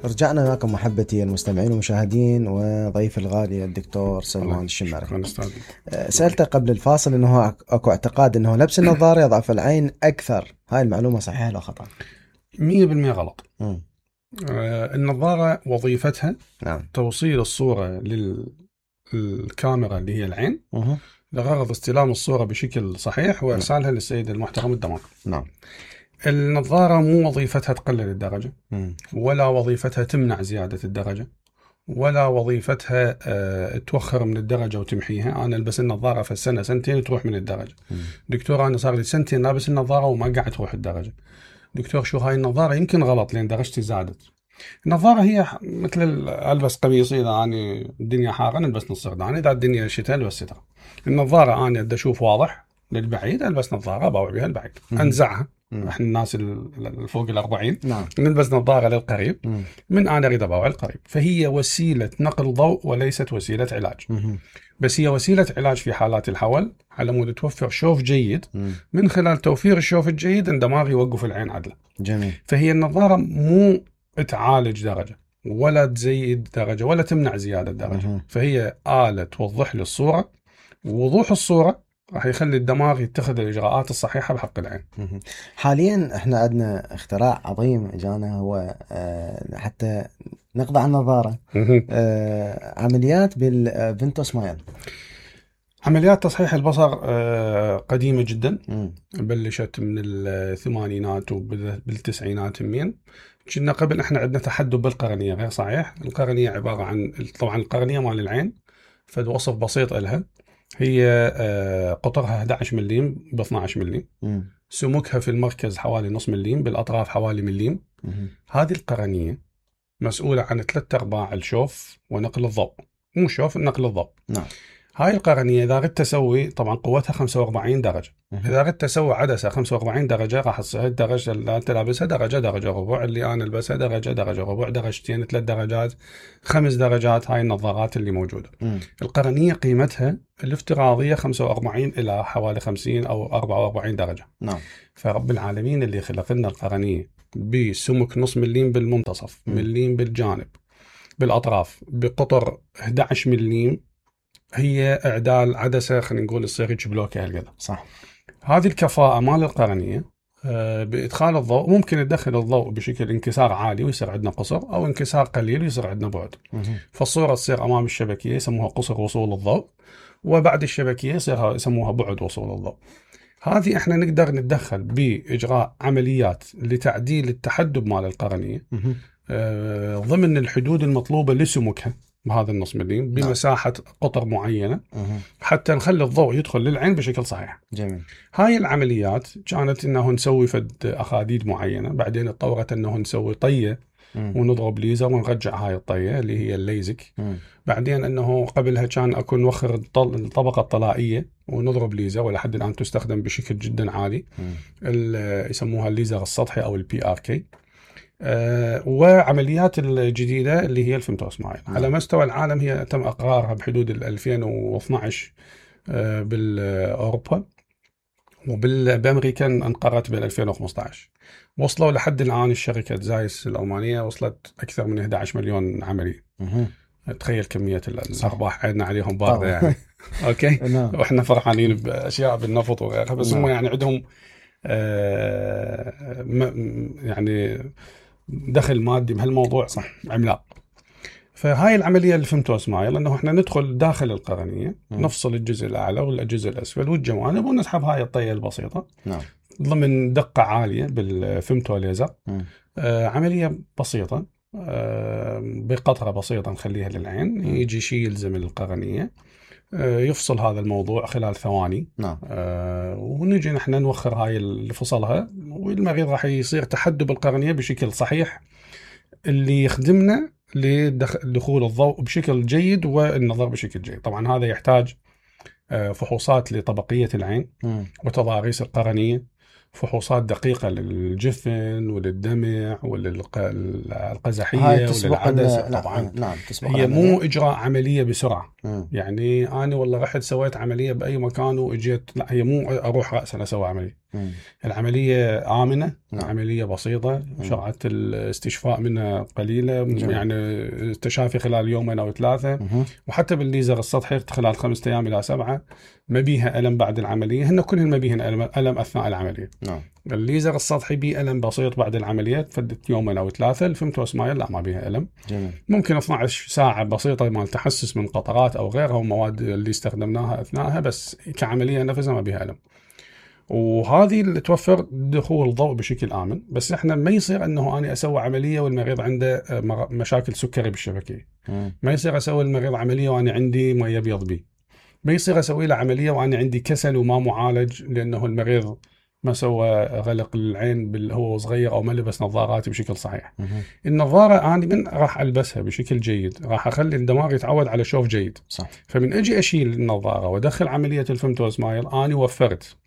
رجعنا معكم محبتي المستمعين والمشاهدين وضيف الغالي الدكتور سلمان الشماري. سألته قبل الفاصل انه اكو اعتقاد انه لبس النظارة يضعف العين اكثر، هاي المعلومة صحيحة ولا خطأ؟ 100% غلط. النظارة وظيفتها توصيل الصورة للكاميرا اللي هي العين لغرض استلام الصورة بشكل صحيح وإرسالها للسيد المحترم الدماغ. نعم. النظارة مو وظيفتها تقلل الدرجة، ولا وظيفتها تمنع زيادة الدرجة، ولا وظيفتها توخر من الدرجة وتمحيها. أنا ألبس النظارة في السنة سنتين تروح من الدرجة. دكتور أنا صار لي سنتين لابس النظارة وما قاعد تروح الدرجة. دكتور شو هاي النظارة؟ يمكن غلط لأن درجتي زادت. النظارة هي مثل ألبس قميص، إذا أنا الدنيا حارة نلبس نص قردان، إذا الدنيا شتاء ألبس سترة. النظارة أنا بدي أشوف واضح للبعيد ألبس نظارة باوع بها البعيد، أنزعها. احنا الناس الفوق 40 نلبس نظارة للقريب، من أنا أريد أباوع القريب. فهي وسيلة نقل ضوء وليست وسيلة علاج. بس هي وسيلة علاج في حالات الحول على مود توفر شوف جيد. من خلال توفير الشوف الجيد الدماغ يوقف العين عدله. جميل. فهي النظارة مو تعالج درجة ولا تزيد درجة ولا تمنع زيادة درجة. فهي آلة توضح لي الصورة، ووضوح الصورة راح يخلي الدماغ يتخذ الإجراءات الصحيحة بحق العين. حاليا احنا عندنا اختراع عظيم اجانا، هو حتى نقضي على النظارة. عمليات بالفينتو سمايل. عمليات تصحيح البصر قديمة جدا، بلشت من الثمانينات وبالتسعينات. كنا قبل احنا عندنا تحدب بالقرنية غير صحيح. القرنية عبارة عن طبعا القرنية مال العين فد وصف بسيط لها، هي قطرها 11 مليم ب 12 مليم، سمكها في المركز حوالي نص مليم، بالأطراف حوالي مليم. هذه القرنية مسؤولة عن 3/4 الشوف ونقل الضوء، مو شوف، نقل الضوء. نعم. هاي القرنية إذا أردت تسوي، طبعا قوتها 45 درجة، إذا أردت تسوي عدسة 45 درجة راح تصير الدرجة اللي أنت لابسها درجة، درجة ربع، اللي أنا ألبسها درجة، درجة ربع، درجتين، 3 درجات، 5 درجات. هاي النظارات اللي موجودة. القرنية قيمتها الافتراضية 45 إلى حوالي 50 أو 44 درجة. نعم. فرب العالمين اللي خلق لنا القرنية بسمك نص مليم بالمنتصف، مليم بالجانب، بالأطراف، بقطر 11 مليم، هي إعدال عدسة خلينا نقول السيرج بلوكي هالقدر. صح. هذه الكفاءة مال القرنية بإدخال الضوء ممكن تدخل الضوء بشكل انكسار عالي ويصير عندنا قصر، أو انكسار قليل ويصير عندنا بعد. فالصورة تصير أمام الشبكية يسموها قصر وصول الضوء، وبعد الشبكية يسموها بعد وصول الضوء. هذه احنا نقدر نتدخل بإجراء عمليات لتعديل التحدب مال القرنية ضمن الحدود المطلوبة لسمكها بهذا النص مليم، بمساحة قطر معينة، حتى نخلي الضوء يدخل للعين بشكل صحيح. جميل. هاي العمليات كانت انه نسوي فد أخاديد معينة، بعدين اتطورت انه نسوي طية ونضرب ليزر ونرجع هاي الطية اللي هي الليزك. بعدين انه قبلها كان اكون نوخر الطبقة الطلائية ونضرب ليزر، ولحد الان تستخدم بشكل جدا عالي، يسموها الليزر السطحي او PRK. وعمليات الجديدة اللي هي الفيمتو سمايل. على مستوى العالم هي تم إقرارها بحدود 2012 بالأوروبا، وبالأمريكا انقرت بال 2015. وصلوا لحد الآن الشركة زايس الألمانية وصلت أكثر من 11 مليون عملية. تخيل كمية الأرباح عندنا عليهم باردة يعني. أوكي. وإحنا فرحانين بأشياء بالنفط وغيرها، بس هم يعني عندهم يعني دخل مادي بهالموضوع صح عملاق. فهاي العملية اللي فهمتوها سمايل، انه احنا ندخل داخل القرنية، نفصل الجزء الاعلى والجزء الاسفل والجوانب ونسحب هاي الطية البسيطة. نعم. ضمن دقة عالية بالفيمتو ليزر. عملية بسيطة، بقطرة بسيطة نخليها للعين، يجي شيء يلزم القرنية، يفصل هذا الموضوع خلال ثواني. نعم. ونجي نحن نوخر هاي اللي فصلها، والمريض راح يصير تحدب القرنية بشكل صحيح اللي يخدمنا لدخول الضوء بشكل جيد والنظر بشكل جيد. طبعا هذا يحتاج فحوصات لطبقية العين وتضاريس القرنية، فحوصات دقيقة للجفن وللدمع وللقزحية وللعدسة. طبعا هي مو إجراء عملية بسرعة. يعني أنا والله رحت سويت عملية بأي مكان وإجيت، لا، هي مو أروح رأسا أسوي عملية. العملية آمنة، عملية بسيطة، سرعة الاستشفاء منها قليلة، يعني التشافي خلال يومين أو 3، وحتى بالليزر السطحي خلال 5 أيام إلى 7. ما بيها ألم بعد العملية، هن كلهن ما بيهن ألم أثناء العملية. الليزر السطحي بيه ألم بسيط بعد العملية، فدت يومين أو 3. الفيمتو سمايل لا، ما بيها ألم. جميل. ممكن 12 ساعة بسيطة مال تحسس من قطرات أو غيرها ومواد اللي استخدمناها أثناءها، بس كعملية نفسها ما بيها ألم. وهذه اللي توفر دخول الضوء بشكل آمن. بس احنا ما يصير انه انا اسوي عملية والمريض عنده مشاكل سكري بالشبكية، ما يصير اسوي المريض عملية وانا عندي ما يبيض بي، ما يصير اسوي له عملية وانا عندي كسل وما معالج، لانه المريض ما سوى غلق العين هو صغير او ما لبس نظارات بشكل صحيح. النظارة انا من راح البسها بشكل جيد، راح اخلي الدماغ يتعود على شوف جيد. صح. فمن اجي اشيل النظارة وادخل عملية الفيمتو سمايل، انا وفرت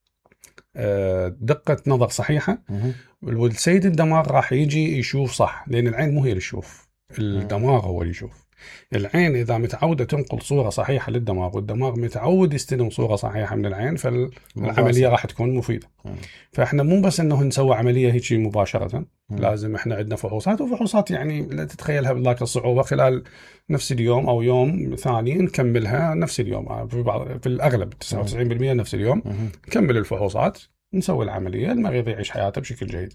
دقة نظر صحيحة، والسيد الدماغ راح يجي يشوف صح، لأن العين مو هي اللي تشوف، الدماغ هو اللي يشوف. العين إذا متعودة تنقل صورة صحيحة للدماغ، والدماغ متعود يستلم صورة صحيحة من العين، فالعملية راح تكون مفيدة. فإحنا مو بس إنه نسوي عملية هيك مباشرة، لازم إحنا عندنا فحوصات، وفحوصات يعني لا تتخيلها بذاك الصعوبة، خلال نفس اليوم أو يوم ثاني نكملها نفس اليوم، في الأغلب 99% نفس اليوم نكمل الفحوصات، نسوي العملية، المريض يعيش حياته بشكل جيد.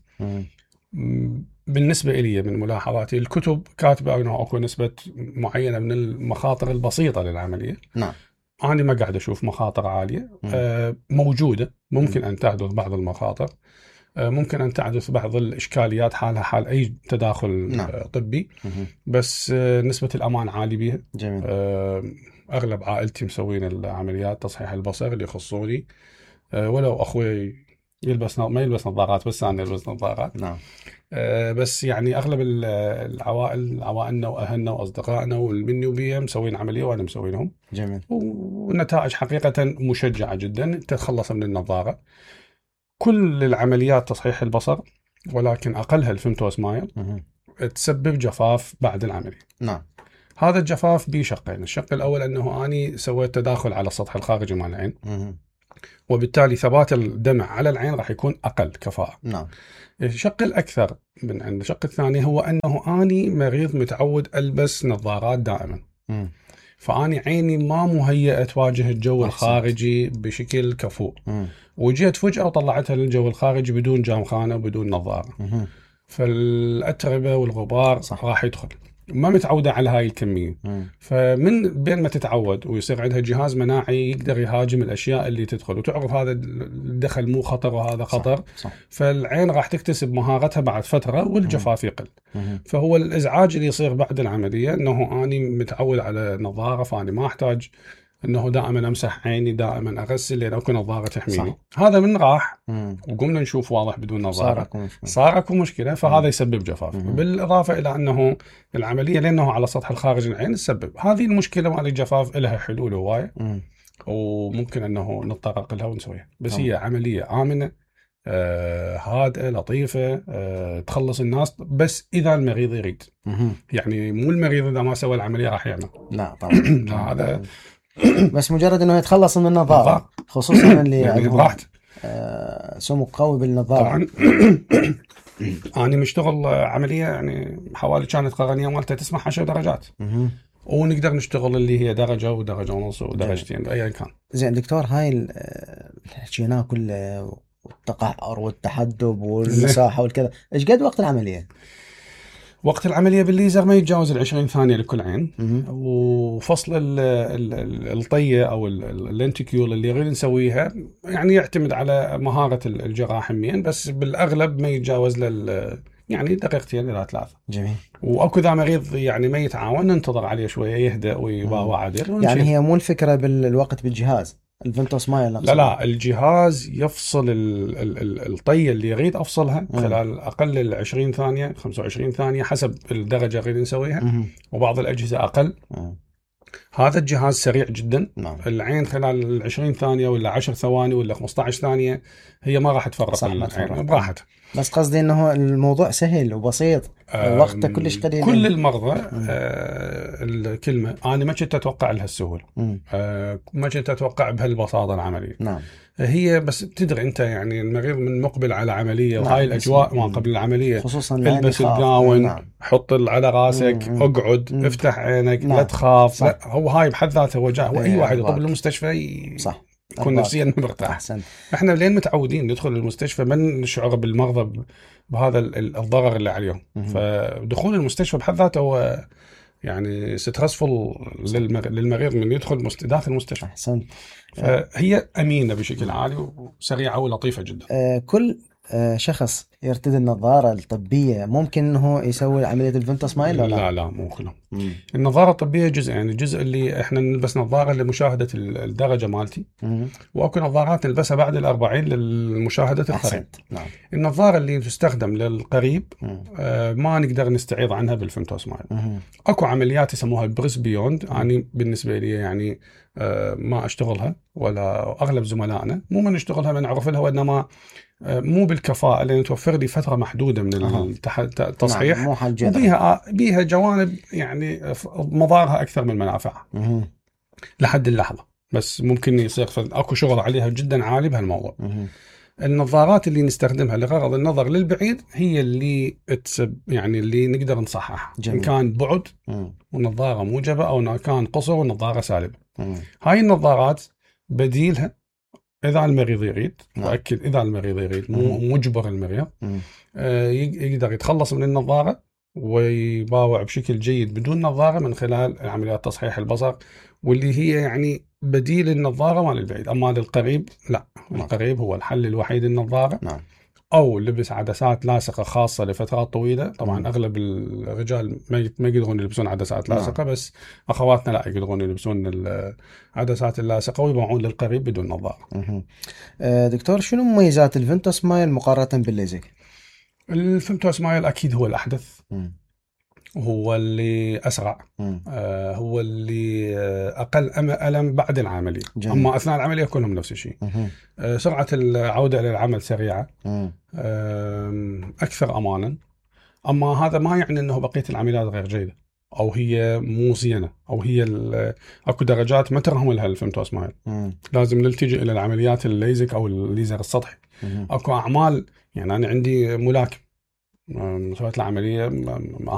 بالنسبة إلي من ملاحظاتي، الكتب كاتبة أنه أكو نسبة معينة من المخاطر البسيطة للعملية. نعم. أنا ما قاعد أشوف مخاطر عالية. موجودة، ممكن أن تحدث بعض المخاطر، ممكن أن تحدث بعض الإشكاليات حالها حال أي تداخل طبي، بس نسبة الأمان عالي بها. جميل. أغلب عائلتي مسوين العمليات تصحيح البصر اللي يخصوني، ولو أخوي ما يلبس نظارات، بس أنا يلبس نظارات. نعم. بس يعني أغلب عوائلنا وأهلنا وأصدقائنا والمني وبيا مسوين عملية وأنا مسوينهم. جميل. والنتائج حقيقة مشجعة جدا، تتخلص من النظارة. كل العمليات تصحيح البصر، ولكن أقلها الفيمتو سمايل، تسبب جفاف بعد العملية. نعم. هذا الجفاف بشقين. الشق الأول أنه أني سويت تداخل على السطح الخارجي مال العين، وبالتالي ثبات الدمع على العين راح يكون أقل كفاءة. نعم. الشق الأكثر من عند الشق الثاني هو أنه أني مريض متعود ألبس نظارات دائما، فأني عيني ما مهيئة تواجه الجو الخارجي بشكل كفؤ، وجيت فجأة وطلعتها للجو الخارجي بدون جامخانة وبدون نظارة، فالأتربة والغبار راح يدخل، ما متعودة على هاي الكمية. فمن بين ما تتعود ويصير عندها جهاز مناعي يقدر يهاجم الأشياء اللي تدخل، وتعرف هذا الدخل مو خطر وهذا خطر. صح. فالعين راح تكتسب مهارتها بعد فترة، والجفاف يقل. فهو الإزعاج اللي يصير بعد العملية أنه أنا متعود على نظارة، فأنا ما أحتاج أنه دائما أمسح عيني، دائما أغسل، لأن أكو نظارة تحميني. هذا من راح وقمنا نشوف واضح بدون نظارة، صار أكو مشكلة، فهذا يسبب جفاف. بالإضافة إلى أنه العملية لأنه على سطح الخارج العين تسبب هذه المشكلة مال الجفاف، لها حلول هواية، وممكن أنه نتطرق لها ونسويها. بس هي عملية آمنة، هادئة لطيفة، تخلص الناس، بس إذا المريض يريد. يعني مو المريض إذا ما سوى العملية راح يعمل، لا طبعا. هذا بس مجرد انه يتخلص من النظارة، خصوصا اللي يعني عندهم سمك قوي بالنظارة. طبعا. أنا مشتغل عملية يعني حوالي كانت قرنية مالتها تسمح 10 درجات، ونقدر نشتغل اللي هي درجة ودرجة ونص ودرجتين أيا كان. زين دكتور، هاي الحكينا كله والتقعر والتحدب والمساحة والكذا، ايش قد وقت العملية؟ وقت العملية بالليزر ما يتجاوز 20 ثانية لكل عين. وفصل الطية أو اللينتيكيول اللي غير نسويها يعني يعتمد على مهارة الجراح حميا، بس بالأغلب ما يتجاوز يعني دقيقتين إلى 3. جميل. وأكو ذا مريض يعني ما يتعاون، ننتظر عليه شوية يهدأ ويباوع عادل. يعني هي مو الفكرة بالوقت بالجهاز الفيمتو سمايل؟ لا، الجهاز يفصل الطية اللي يريد أفصلها خلال أقل 20 ثانية 25 ثانية حسب الدرجة اللي نسويها، وبعض الأجهزة أقل. هذا الجهاز سريع جدا. العين خلال 20 ثانية ولا 10 ثواني ولا 15 ثانية هي ما راح تفرق العين براحتها. بس قصدي انه الموضوع سهل وبسيط، وقته كلش قليل. كل المرضى الكلمة أنا ما كنت أتوقع لها السهولة، ما كنت أتوقع بهالبساطة العملية. نعم. هي بس تدري أنت يعني المريض من مقبل على عملية وهاي الأجواء ما قبل العملية، خصوصا البس الجاون، حط على راسك، اقعد، افتح عينك، لا تخاف. لا هو هاي بحد ذاته وجع، واي واحد يطب المستشفى صح يكون نفسيا مرتاح. أحسن. احنا لين متعودين ندخل المستشفى ما نشعر بالمرضى بهذا الضرر اللي عليهم. فدخول المستشفى بحد ذاته هو يعني سترسفل للمريض من يدخل داخل المستشفى. أحسن. فهي أمينة بشكل عالي وسريعة ولطيفة جدا. كل شخص يرتدي النظارة الطبية ممكن انه يسوي عملية الفنتا سمايل ولا لا؟ لا مو كلهم. النظارة الطبية جزء، يعني الجزء اللي احنا نلبس نظارة لمشاهدة الدرجة مالتي، واكو نظارات نلبسها بعد ال40 للمشاهدة القريب. نعم. النظارة اللي تستخدم للقريب ما نقدر نستعيض عنها بالفنتا سمايل. اكو عمليات يسموها بريس بيوند، يعني بالنسبة لي يعني ما اشتغلها ولا اغلب زملائنا مو من نشتغلها، من نعرف لها، وانما مو بالكفاءة اللي توفر لي فترة محدودة من التصحيح. نعم. وبيها جوانب يعني مضارها أكثر من منافعها لحد اللحظة، بس ممكن يصير أكو شغل عليها جدا عالي بهالموضوع. النظارات اللي نستخدمها لغرض النظر للبعيد هي اللي يعني اللي نقدر نصححها، إن كان بعد ونظارة موجبة، أو كان قصر ونظارة سالبة. هاي النظارات بديلها إذا المريض يريد، وأكد إذا المريض يريد، مو مجبر المريض، يقدر يتخلص من النظارة ويباوع بشكل جيد بدون نظارة من خلال عمليات تصحيح البصر، واللي هي يعني بديل النظارة مال البعيد. أما للقريب لا، القريب هو الحل الوحيد النظارة. أو لبس عدسات لاصقة خاصة لفترات طويلة. طبعا أغلب الرجال ما يقدرون يلبسون عدسات لاصقة، بس أخواتنا لا يقدرون يلبسون العدسات اللاصقة ويبيعون للقريب بدون نظارة. دكتور، شنو مميزات الفنتا سمايل مقارنة بالليزك؟ الفنتا سمايل أكيد هو الأحدث، هو اللي أسرع، هو اللي أقل ألم بعد العملية. أما أثناء العملية كلهم نفس الشيء. سرعة العودة إلى العمل سريعة، أكثر أمانا. أما هذا ما يعني أنه بقية العمليات غير جيدة أو هي مو زينة، أو هي أكو درجات ما ترهم لها الفنتا سمايل. لازم نلتجئ إلى العمليات الليزك أو الليزر السطحي. أكو أعمال، يعني أنا عندي ملاكم سويت له عملية